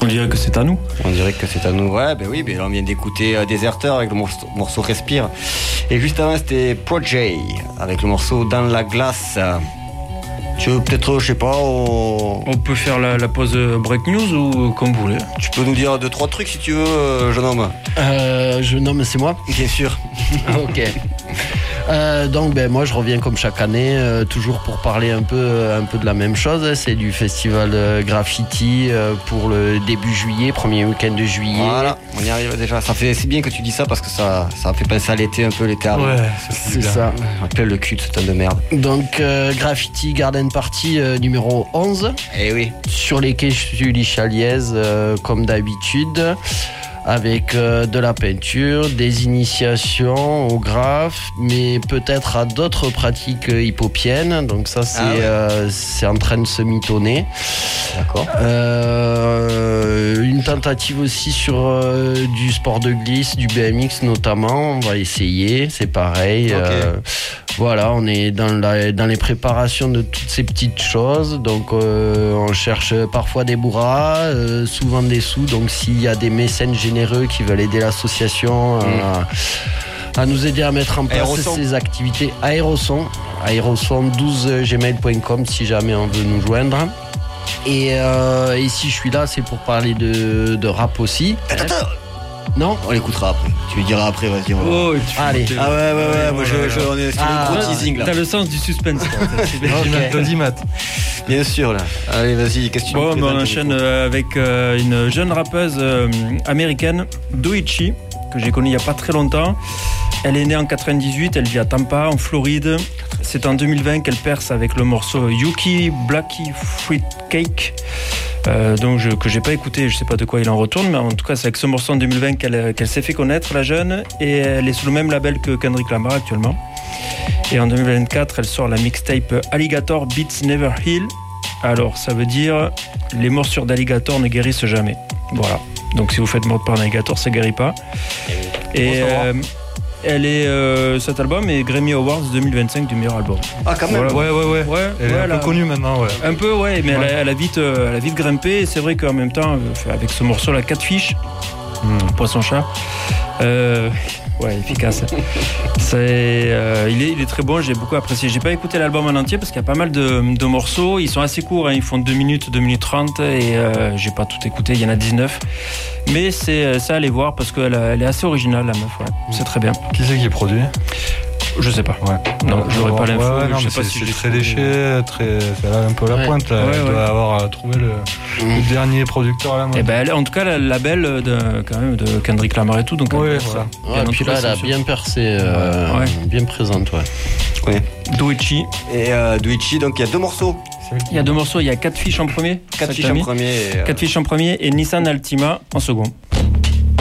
On dirait que c'est à nous. On dirait que c'est à nous. Ouais, ben oui, on vient d'écouter Déserteur avec le morceau Respire. Et juste avant, c'était Projay avec le morceau Dans la glace. Tu veux peut-être, je sais pas, On peut faire la pause break news ou comme vous voulez. Tu peux nous dire 2-3 trucs si tu veux, jeune homme. Jeune homme, c'est moi. Bien sûr. Ok. Donc moi je reviens comme chaque année, toujours pour parler un peu de la même chose. C'est du festival Graffiti pour le début juillet, premier week-end de juillet. Voilà, on y arrive déjà. C'est bien que tu dis ça parce que ça fait penser à l'été un peu, l'été arrive. Ouais, c'est ça. On rappelle le cul de ce temps de merde. Donc Graffiti Garden Party numéro 11. Eh oui. Sur les quais Julie Chaliez comme d'habitude. Avec de la peinture, des initiations au graphe, mais peut-être à d'autres pratiques hip-hopiennes. Donc ça, c'est en train de se mitonner. D'accord. Une tentative aussi sur du sport de glisse, du BMX notamment. On va essayer, c'est pareil. Okay. Voilà, on est dans les préparations de toutes ces petites choses. Donc on cherche parfois des bourras, souvent des sous. Donc s'il y a des mécènes généreux qui veulent aider l'association à nous aider à mettre en place ces activités, aéroson 12gmail.com si jamais on veut nous joindre. Et si je suis là, c'est pour parler de rap aussi. Attends. Non, on l'écoutera après. Tu lui diras après, vas-y. Oh, allez. Ah ouais, moi on est sur le gros teasing là. T'as le sens du suspense. D'audimat. Bien sûr là. Allez, vas-y, qu'est-ce que tu veux on enchaîne avec une jeune rappeuse américaine, Doechii, que j'ai connue il n'y a pas très longtemps. Elle est née en 98, elle vit à Tampa, en Floride. C'est en 2020 qu'elle perce avec le morceau Yuki Blacky Fruitcake. Que j'ai pas écouté, je sais pas de quoi il en retourne, mais en tout cas c'est avec ce morceau en 2020 qu'elle s'est fait connaître, la jeune, et elle est sous le même label que Kendrick Lamar actuellement. Et en 2024 elle sort la mixtape Alligator Beats Never Heal. Alors ça veut dire les morsures d'alligator ne guérissent jamais. Voilà, donc si vous faites mordre par un alligator ça guérit pas. Et elle est, cet album est Grammy Awards 2025 du meilleur album. Ah quand même. Ouais. Elle est un peu connue maintenant, ouais. Un peu, ouais, mais ouais. Elle a vite grimpé. Et c'est vrai qu'en même temps, avec ce morceau-là, 4 fiches, poisson-chat. Ouais, efficace. Il est très bon, j'ai beaucoup apprécié. J'ai pas écouté l'album en entier parce qu'il y a pas mal de morceaux. Ils sont assez courts, hein, ils font 2 minutes 30 et j'ai pas tout écouté, il y en a 19. Mais c'est ça à aller voir parce qu'elle est assez originale, la meuf, ouais. C'est très bien. Qui c'est qui produit ? Je sais pas. Ouais. Non, j'aurais pas l'info. Ouais, je sais pas si c'est très léché, ça a un peu la pointe. Là. Elle doit avoir trouvé le dernier producteur à la mode. Et ben, en tout cas, le label de Kendrick Lamar et tout. Donc, voilà. Et puis là, elle a bien percé, bien présente. Ouais. Doechii. Et Doechii, donc il y a 2 morceaux. Il y a 4 fiches en premier. 4 fiches en premier. 4 fiches en premier et Nissan Altima en second.